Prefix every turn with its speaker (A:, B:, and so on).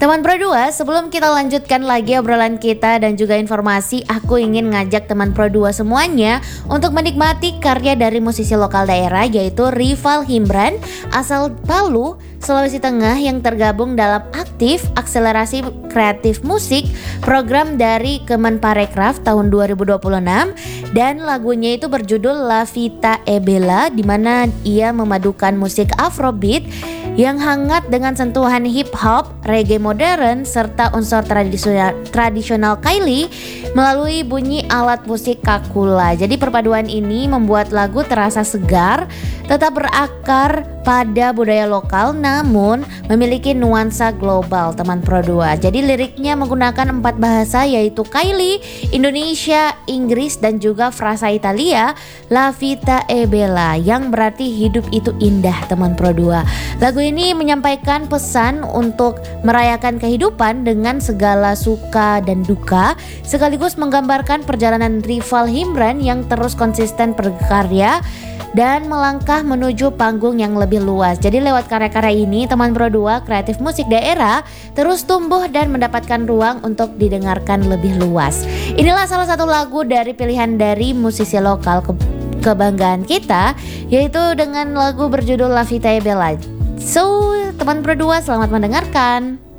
A: Teman Pro 2, sebelum kita lanjutkan lagi obrolan kita dan juga informasi, aku ingin ngajak teman Pro 2 semuanya untuk menikmati karya dari musisi lokal daerah, yaitu Rival Himbran asal Palu, Sulawesi Tengah, yang tergabung dalam aktif akselerasi kreatif musik program dari Kemenparekraf tahun 2026, dan lagunya itu berjudul La Vita e Bella, di mana ia memadukan musik Afrobeat yang hangat dengan sentuhan hip hop, reggae modern, serta unsur tradisional Kaili melalui bunyi alat musik kakula. Jadi perpaduan ini membuat lagu terasa segar, tetap berakar pada budaya lokal namun memiliki nuansa global, teman Pro 2. Jadi liriknya menggunakan 4 bahasa, yaitu Kaili, Indonesia, Inggris, dan juga frasa Italia, La Vita e Bella, yang berarti hidup itu indah, teman Pro 2. Lagu ini menyampaikan pesan untuk merayakan kehidupan dengan segala suka dan duka, sekaligus menggambarkan perjalanan Rival Himbran yang terus konsisten berkarya dan melangkah menuju panggung yang lebih luas. Jadi lewat karya-karya ini, teman Pro 2, kreatif musik daerah terus tumbuh dan mendapatkan ruang untuk didengarkan lebih luas. Inilah salah satu lagu dari pilihan dari musisi lokal kebanggaan kita, yaitu dengan lagu berjudul La Vita e Bella. So, teman Pro 2, selamat mendengarkan.